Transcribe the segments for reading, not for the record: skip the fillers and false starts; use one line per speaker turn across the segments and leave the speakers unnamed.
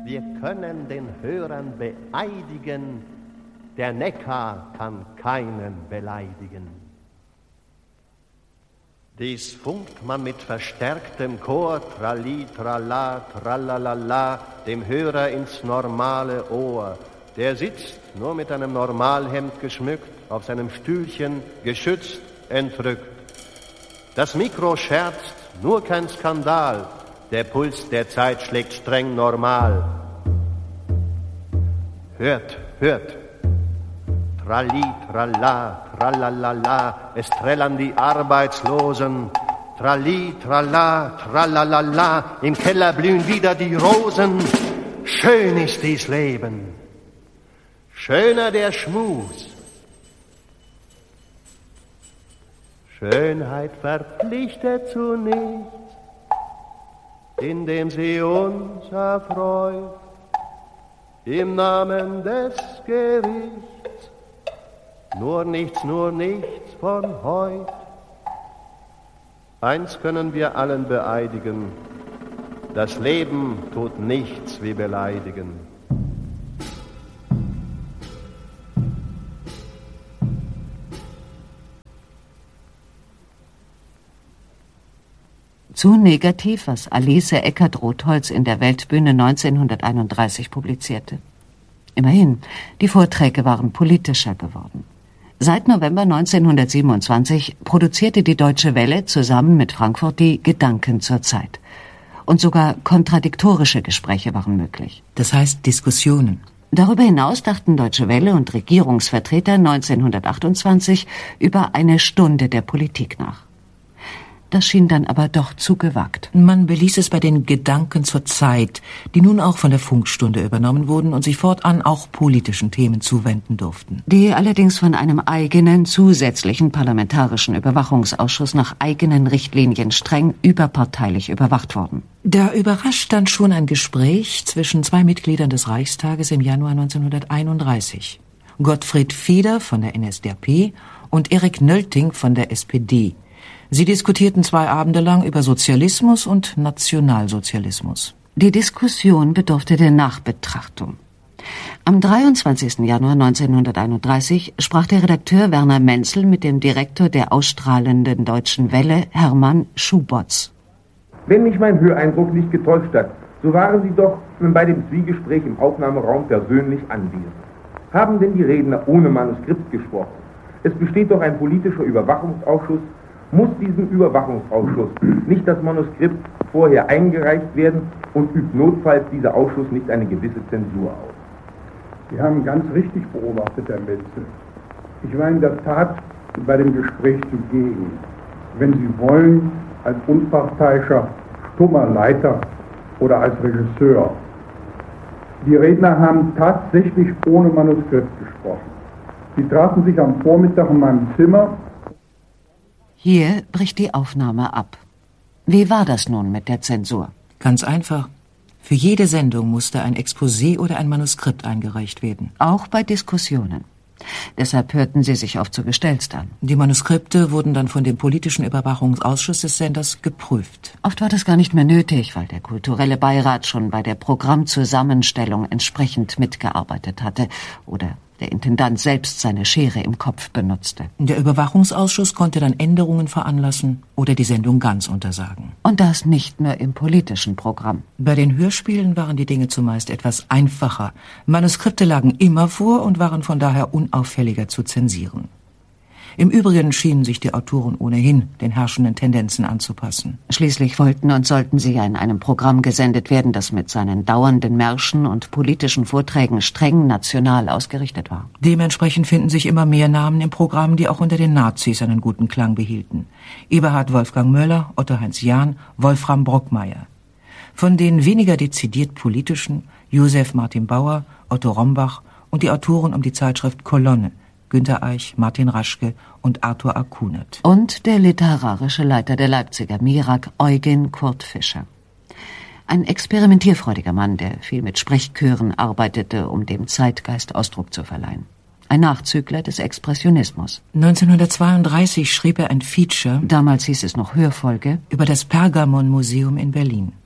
Wir können den Hörern beeidigen, der Neckar kann keinen beleidigen. Dies funkt man mit verstärktem Chor, tralli, tralla, tralalala, dem Hörer ins normale Ohr. Der sitzt, nur mit einem Normalhemd geschmückt, auf seinem Stühlchen, geschützt, entrückt. Das Mikro scherzt, nur kein Skandal, der Puls der Zeit schlägt streng normal. Hört, hört, tralli, tralla, tralalala, es trällern die Arbeitslosen. Tralli, tralla, tralalala, im Keller blühen wieder die Rosen. Schön ist dies Leben, schöner der Schmus. Schönheit verpflichtet zu nichts, indem sie uns erfreut, im Namen des Gerichts, nur nichts von heut. Eins können wir allen beeidigen, das Leben tut nichts wie beleidigen.
Zu negativ, was Alice Eckert-Rotholz in der Weltbühne 1931 publizierte. Immerhin, die Vorträge waren politischer geworden. Seit November 1927 produzierte die Deutsche Welle zusammen mit Frankfurt die Gedanken zur Zeit. Und sogar kontradiktorische Gespräche waren möglich.
Das heißt Diskussionen.
Darüber hinaus dachten Deutsche Welle und Regierungsvertreter 1928 über eine Stunde der Politik nach. Das schien dann aber doch zu gewagt.
Man beließ es bei den Gedanken zur Zeit, die nun auch von der Funkstunde übernommen wurden und sich fortan auch politischen Themen zuwenden durften.
Die allerdings von einem eigenen, zusätzlichen parlamentarischen Überwachungsausschuss nach eigenen Richtlinien streng überparteilich überwacht wurden.
Da überrascht dann schon ein Gespräch zwischen zwei Mitgliedern des Reichstages im Januar 1931. Gottfried Feder von der NSDAP und Erik Nölting von der SPD. Sie diskutierten 2 Abende lang über Sozialismus und Nationalsozialismus.
Die Diskussion bedurfte der Nachbetrachtung. Am 23. Januar 1931 sprach der Redakteur Werner Menzel mit dem Direktor der ausstrahlenden Deutschen Welle, Hermann Schubotz.
Wenn mich mein Höreindruck nicht getäuscht hat, so waren Sie doch bei dem Zwiegespräch im Aufnahmeraum persönlich anwesend. Haben denn die Redner ohne Manuskript gesprochen? Es besteht doch ein politischer Überwachungsausschuss. Muss diesem Überwachungsausschuss nicht das Manuskript vorher eingereicht werden und übt notfalls dieser Ausschuss nicht eine gewisse Zensur aus?
Sie haben ganz richtig beobachtet, Herr Menzel. Ich war in der Tat bei dem Gespräch zugegen. Wenn Sie wollen, als unparteiischer, stummer Leiter oder als Regisseur. Die Redner haben tatsächlich ohne Manuskript gesprochen. Sie trafen sich am Vormittag in meinem Zimmer.
Hier bricht die Aufnahme ab. Wie war das nun mit der Zensur?
Ganz einfach. Für jede Sendung musste ein Exposé oder ein Manuskript eingereicht werden.
Auch bei Diskussionen. Deshalb hörten sie sich oft so gestellst an.
Die Manuskripte wurden dann von dem politischen Überwachungsausschuss des Senders geprüft.
Oft war das gar nicht mehr nötig, weil der kulturelle Beirat schon bei der Programmzusammenstellung entsprechend mitgearbeitet hatte oder der Intendant selbst seine Schere im Kopf benutzte.
Der Überwachungsausschuss konnte dann Änderungen veranlassen oder die Sendung ganz untersagen.
Und das nicht nur im politischen Programm.
Bei den Hörspielen waren die Dinge zumeist etwas einfacher. Manuskripte lagen immer vor und waren von daher unauffälliger zu zensieren. Im Übrigen schienen sich die Autoren ohnehin den herrschenden Tendenzen anzupassen.
Schließlich wollten und sollten sie ja in einem Programm gesendet werden, das mit seinen dauernden Märschen und politischen Vorträgen streng national ausgerichtet war.
Dementsprechend finden sich immer mehr Namen im Programm, die auch unter den Nazis einen guten Klang behielten. Eberhard Wolfgang Möller, Otto Heinz Jahn, Wolfram Brockmeier. Von den weniger dezidiert politischen Josef Martin Bauer, Otto Rombach und die Autoren um die Zeitschrift Kolonne, Günter Eich, Martin Raschke und Arthur A. Kunert.
Und der literarische Leiter der Leipziger Mirak, Eugen Kurt Fischer. Ein experimentierfreudiger Mann, der viel mit Sprechchören arbeitete, um dem Zeitgeist Ausdruck zu verleihen. Ein Nachzügler des Expressionismus.
1932 schrieb er ein Feature,
damals hieß es noch Hörfolge,
über das Pergamon-Museum in Berlin.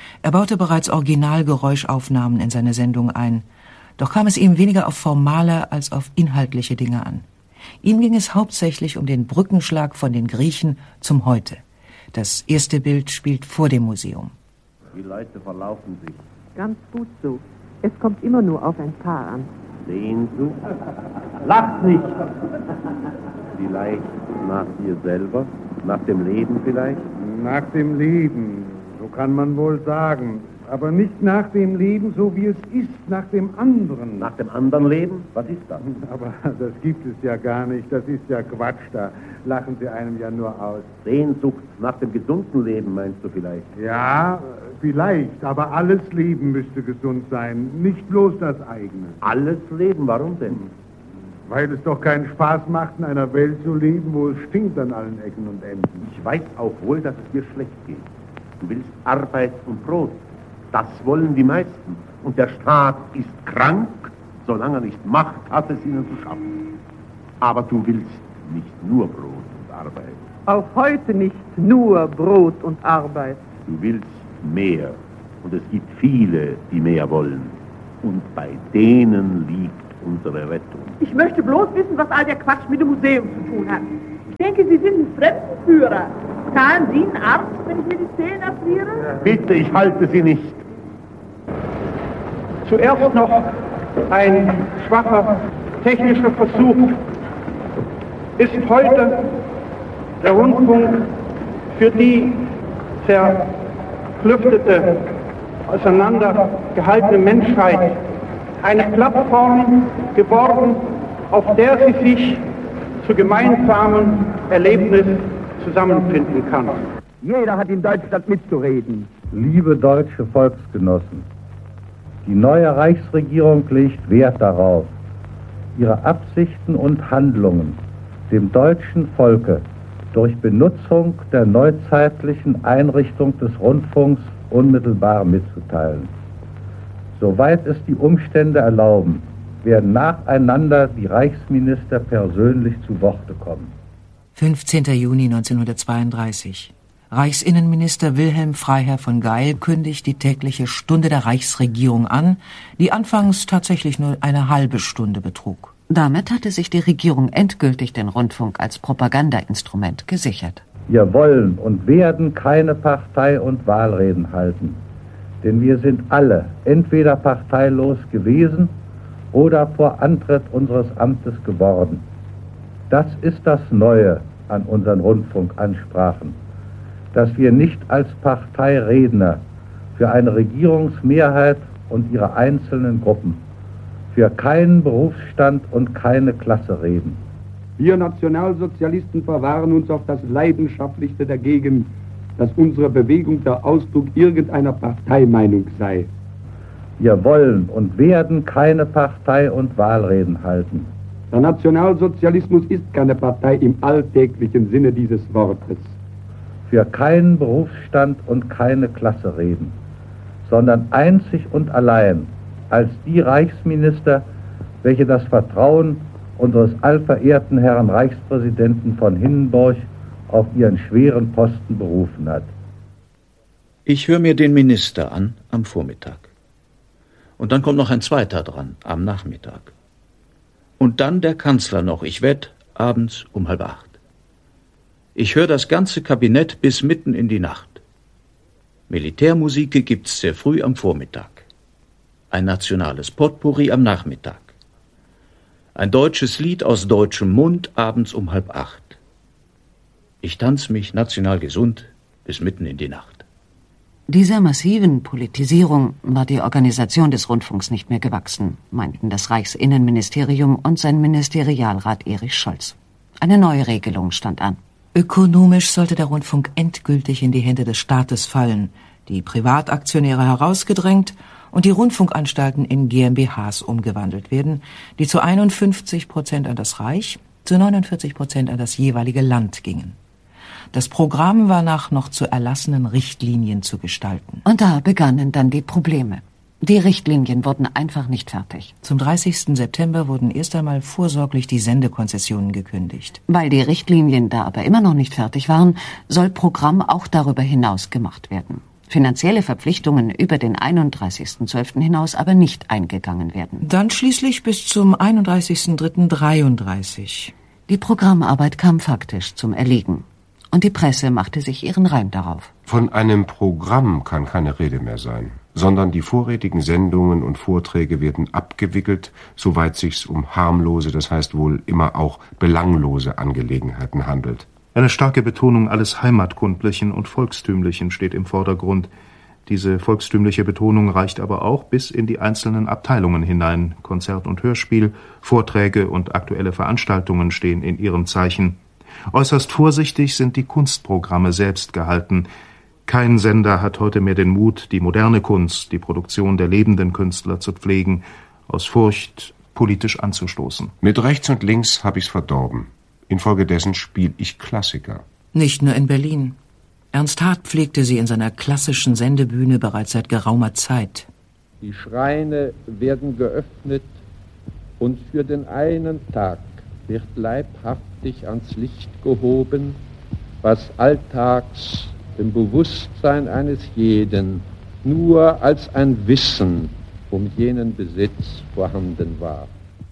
Er baute bereits Originalgeräuschaufnahmen in seine Sendung ein. Doch kam es ihm weniger auf formale als auf inhaltliche Dinge an. Ihm ging es hauptsächlich um den Brückenschlag von den Griechen zum Heute. Das erste Bild spielt vor dem Museum.
Die Leute verlaufen sich.
Ganz gut so. Es kommt immer nur auf ein Paar an.
Sehnsucht. Lacht nicht! Vielleicht nach dir selber? Nach dem Leben vielleicht?
Nach dem Leben, so kann man wohl sagen. Aber nicht nach dem Leben, so wie es ist, nach dem anderen.
Nach dem anderen Leben? Was ist das?
Aber das gibt es ja gar nicht. Das ist ja Quatsch. Da lachen Sie einem ja nur aus.
Sehnsucht nach dem gesunden Leben, meinst du vielleicht?
Ja, vielleicht. Aber alles Leben müsste gesund sein. Nicht bloß das eigene.
Alles Leben? Warum denn?
Weil es doch keinen Spaß macht, in einer Welt zu leben, wo es stinkt an allen Ecken und Enden.
Ich weiß auch wohl, dass es dir schlecht geht. Du willst Arbeit und Brot. Das wollen die meisten. Und der Staat ist krank, solange er nicht Macht hat, es ihnen zu schaffen. Aber du willst nicht nur Brot und Arbeit.
Auch heute nicht nur Brot und Arbeit.
Du willst mehr. Und es gibt viele, die mehr wollen. Und bei denen liegt unsere Rettung.
Ich möchte bloß wissen, was all der Quatsch mit dem Museum zu tun hat. Ich denke, Sie sind ein Fremdenführer. Zahlen Sie einen Arzt, wenn ich mir die Zähne erfriere?
Bitte, ich halte Sie nicht.
Zuerst noch ein schwacher technischer Versuch. Ist heute der Rundfunk für die zerklüftete, auseinandergehaltene Menschheit eine Plattform geworden, auf der sie sich zu gemeinsamen Erlebnis zusammenfinden kann.
Jeder hat in Deutschland mitzureden.
Liebe deutsche Volksgenossen, die neue Reichsregierung legt Wert darauf, ihre Absichten und Handlungen dem deutschen Volke durch Benutzung der neuzeitlichen Einrichtung des Rundfunks unmittelbar mitzuteilen. Soweit es die Umstände erlauben, werden nacheinander die Reichsminister persönlich zu Worte kommen.
15. Juni 1932. Reichsinnenminister Wilhelm Freiherr von Geil kündigt die tägliche Stunde der Reichsregierung an, die anfangs tatsächlich nur eine halbe Stunde betrug.
Damit hatte sich die Regierung endgültig den Rundfunk als Propagandainstrument gesichert.
Wir wollen und werden keine Partei- und Wahlreden halten, denn wir sind alle entweder parteilos gewesen oder vor Antritt unseres Amtes geworden. Das ist das Neue an unseren Rundfunkansprachen, dass wir nicht als Parteiredner für eine Regierungsmehrheit und ihre einzelnen Gruppen, für keinen Berufsstand und keine Klasse reden.
Wir Nationalsozialisten verwahren uns auf das Leidenschaftlichste dagegen, dass unsere Bewegung der Ausdruck irgendeiner Parteimeinung sei.
Wir wollen und werden keine Partei- und Wahlreden halten.
Der Nationalsozialismus ist keine Partei im alltäglichen Sinne dieses Wortes.
Für keinen Berufsstand und keine Klasse reden, sondern einzig und allein als die Reichsminister, welche das Vertrauen unseres allverehrten Herrn Reichspräsidenten von Hindenburg auf ihren schweren Posten berufen hat.
Ich höre mir den Minister an am Vormittag. Und dann kommt noch ein zweiter dran am Nachmittag. Und dann der Kanzler noch, ich wette, abends um 7:30. Ich höre das ganze Kabinett bis mitten in die Nacht. Militärmusik gibt's sehr früh am Vormittag. Ein nationales Potpourri am Nachmittag. Ein deutsches Lied aus deutschem Mund abends um 7:30. Ich tanze mich national gesund bis mitten in die Nacht.
Dieser massiven Politisierung war die Organisation des Rundfunks nicht mehr gewachsen, meinten das Reichsinnenministerium und sein Ministerialrat Erich Scholz. Eine neue Regelung stand an.
Ökonomisch sollte der Rundfunk endgültig in die Hände des Staates fallen, die Privataktionäre herausgedrängt und die Rundfunkanstalten in GmbHs umgewandelt werden, die zu 51% an das Reich, zu 49% an das jeweilige Land gingen. Das Programm war nach noch zu erlassenen Richtlinien zu gestalten.
Und da begannen dann die Probleme. Die Richtlinien wurden einfach nicht fertig.
Zum 30. September wurden erst einmal vorsorglich die Sendekonzessionen gekündigt.
Weil die Richtlinien da aber immer noch nicht fertig waren, soll Programm auch darüber hinaus gemacht werden. finanzielle Verpflichtungen über den 31.12. hinaus aber nicht eingegangen werden.
Dann schließlich bis zum 31.03.33.
Die Programmarbeit kam faktisch zum Erliegen. Und die Presse machte sich ihren Reim darauf.
Von einem Programm kann keine Rede mehr sein, sondern die vorrätigen Sendungen und Vorträge werden abgewickelt, soweit sich's um harmlose, das heißt wohl immer auch belanglose Angelegenheiten handelt.
Eine starke Betonung alles Heimatkundlichen und Volkstümlichen steht im Vordergrund. Diese volkstümliche Betonung reicht aber auch bis in die einzelnen Abteilungen hinein. Konzert und Hörspiel, Vorträge und aktuelle Veranstaltungen stehen in ihrem Zeichen. Äußerst vorsichtig sind die Kunstprogramme selbst gehalten. Kein Sender hat heute mehr den Mut, die moderne Kunst, die Produktion der lebenden Künstler zu pflegen, aus Furcht, politisch anzustoßen.
Mit rechts und links habe ich's verdorben. Infolgedessen spiele ich Klassiker.
Nicht nur in Berlin. Ernst Hart pflegte sie in seiner klassischen Sendebühne bereits seit geraumer Zeit.
Die Schreine werden geöffnet und für den einen Tag wird leibhaftig ans Licht gehoben, was alltags im Bewusstsein eines jeden nur als ein Wissen um jenen Besitz vorhanden war.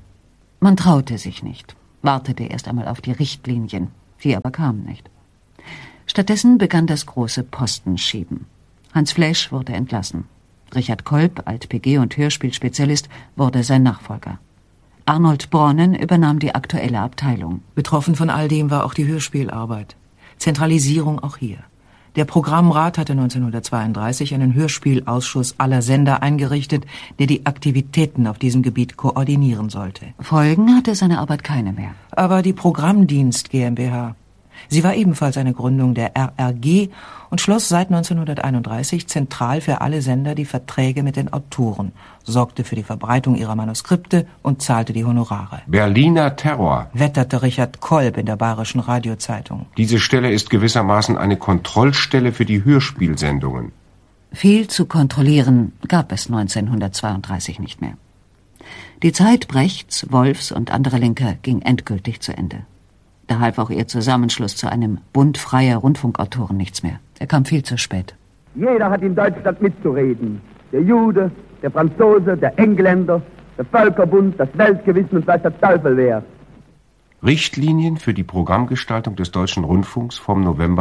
Man traute sich nicht, wartete erst einmal auf die Richtlinien, die aber kamen nicht. Stattdessen begann das große Postenschieben. Hans Flesch wurde entlassen. Richard Kolb, Alt-PG und Hörspielspezialist, wurde sein Nachfolger. Arnold Bronnen übernahm die aktuelle Abteilung.
Betroffen von all dem war auch die Hörspielarbeit. Zentralisierung auch hier. Der Programmrat hatte 1932 einen Hörspielausschuss aller Sender eingerichtet, der die Aktivitäten auf diesem Gebiet koordinieren sollte.
Folgen hatte seine Arbeit keine mehr.
Aber die Programmdienst GmbH. Sie war ebenfalls eine Gründung der RRG und schloss seit 1931 zentral für alle Sender die Verträge mit den Autoren, sorgte für die Verbreitung ihrer Manuskripte und zahlte die Honorare.
Berliner Terror,
wetterte Richard Kolb in der Bayerischen Radiozeitung.
Diese Stelle ist gewissermaßen eine Kontrollstelle für die Hörspielsendungen.
Viel zu kontrollieren gab es 1932 nicht mehr. Die Zeit Brechts, Wolfs und anderer Linker ging endgültig zu Ende. Da half auch ihr Zusammenschluss zu einem Bund freier Rundfunkautoren nichts mehr. Er kam viel zu spät.
Jeder hat in Deutschland mitzureden. Der Jude, der Franzose, der Engländer, der Völkerbund, das Weltgewissen und weiß der Teufel wer.
Richtlinien für die Programmgestaltung des Deutschen Rundfunks vom November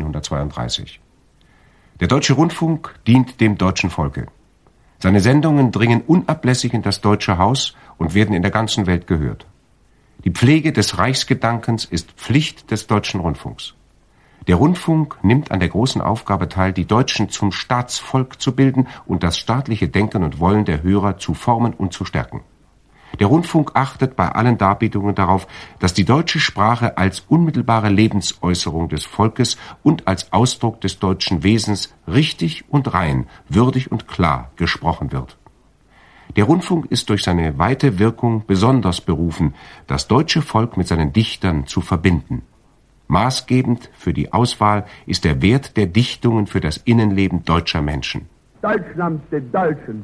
1932. Der Deutsche Rundfunk dient dem deutschen Volke. Seine Sendungen dringen unablässig in das Deutsche Haus und werden in der ganzen Welt gehört. Die Pflege des Reichsgedankens ist Pflicht des Deutschen Rundfunks. Der Rundfunk nimmt an der großen Aufgabe teil, die Deutschen zum Staatsvolk zu bilden und das staatliche Denken und Wollen der Hörer zu formen und zu stärken. Der Rundfunk achtet bei allen Darbietungen darauf, dass die deutsche Sprache als unmittelbare Lebensäußerung des Volkes und als Ausdruck des deutschen Wesens richtig und rein, würdig und klar gesprochen wird. Der Rundfunk ist durch seine weite Wirkung besonders berufen, das deutsche Volk mit seinen Dichtern zu verbinden. Maßgebend für die Auswahl ist der Wert der Dichtungen für das Innenleben deutscher Menschen.
Deutschland den Deutschen.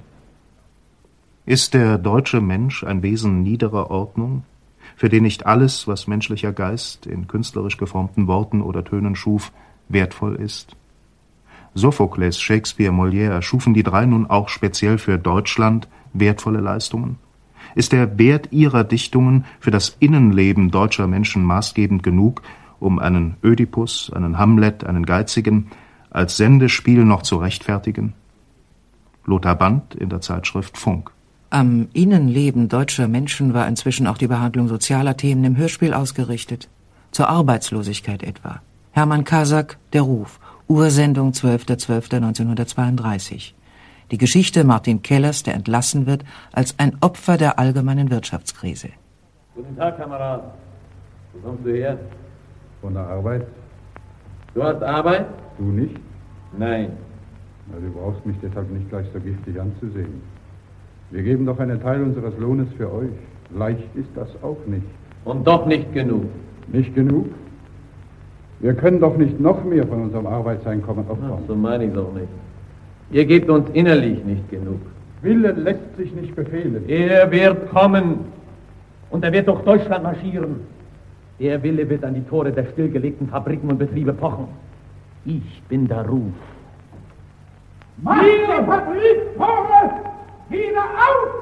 Ist der deutsche Mensch ein Wesen niederer Ordnung, für den nicht alles, was menschlicher Geist in künstlerisch geformten Worten oder Tönen schuf, wertvoll ist? Sophokles, Shakespeare, Molière, schufen die drei nun auch speziell für Deutschland wertvolle Leistungen? Ist der Wert ihrer Dichtungen für das Innenleben deutscher Menschen maßgebend genug, um einen Ödipus, einen Hamlet, einen Geizigen als Sendespiel noch zu rechtfertigen? Lothar Band in der Zeitschrift Funk.
Am Innenleben deutscher Menschen war inzwischen auch die Behandlung sozialer Themen im Hörspiel ausgerichtet. Zur Arbeitslosigkeit etwa. Hermann Kasak, Der Ruf, Ursendung 12.12.1932. Die Geschichte Martin Kellers, der entlassen wird, als ein Opfer der allgemeinen Wirtschaftskrise.
Guten Tag, Kamerad. Wo kommst du her?
Von der Arbeit.
Du hast Arbeit?
Du nicht?
Nein.
Na, du brauchst mich deshalb nicht gleich so giftig anzusehen. Wir geben doch einen Teil unseres Lohnes für euch. Leicht ist das auch nicht.
Und doch nicht genug.
Nicht genug? Wir können doch nicht noch mehr von unserem Arbeitseinkommen opfern.
Ach, so meine ich auch nicht. Ihr gebt uns innerlich nicht genug.
Wille lässt sich nicht befehlen.
Er wird kommen und er wird durch Deutschland marschieren. Der Wille wird an die Tore der stillgelegten Fabriken und Betriebe pochen. Ich bin der Ruf.
Macht die Fabrik vorne wieder auf!